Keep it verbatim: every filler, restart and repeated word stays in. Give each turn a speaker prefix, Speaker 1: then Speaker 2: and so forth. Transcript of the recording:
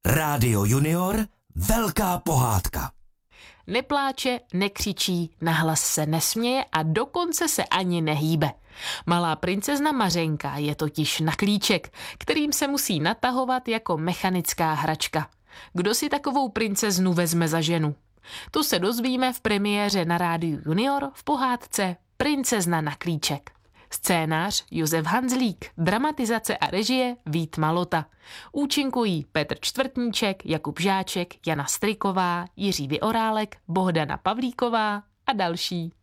Speaker 1: Rádio Junior, velká pohádka.
Speaker 2: Nepláče, nekřičí, nahlas se nesměje a dokonce se ani nehýbe. Malá princezna Mařenka je totiž naklíček, kterým se musí natahovat jako mechanická hračka. Kdo si takovou princeznu vezme za ženu? To se dozvíme v premiéře na Rádiu Junior v pohádce Princezna na klíček. Scénář Josef Hanzlík, dramatizace a režie Vít Malota. Účinkují Petr Čtvrtníček, Jakub Žáček, Jana Stryková, Jiří Vyorálek, Bohdana Pavlíková a další.